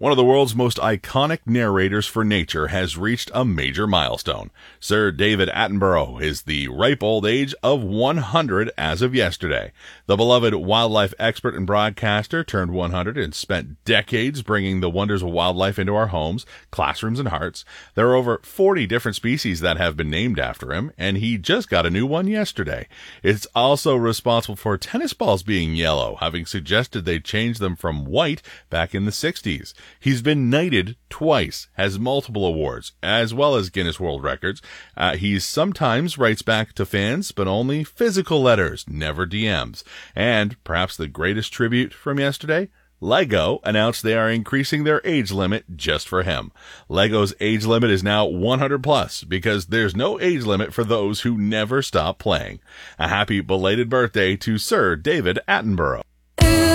One of the world's most iconic narrators for nature has reached a major milestone. Sir David Attenborough is the ripe old age of 100 as of yesterday. The beloved wildlife expert and broadcaster turned 100 and spent decades bringing the wonders of wildlife into our homes, classrooms, and hearts. There are over 40 different species that have been named after him, and he just got a new one yesterday. It's also responsible for tennis balls being yellow, having suggested they change them from white back in the 60s. He's been knighted twice, has multiple awards, as well as Guinness World Records. He sometimes writes back to fans, but only physical letters, never DMs. And perhaps the greatest tribute from yesterday? Lego announced they are increasing their age limit just for him. Lego's age limit is now 100 plus because there's no age limit for those who never stop playing. A happy belated birthday to Sir David Attenborough.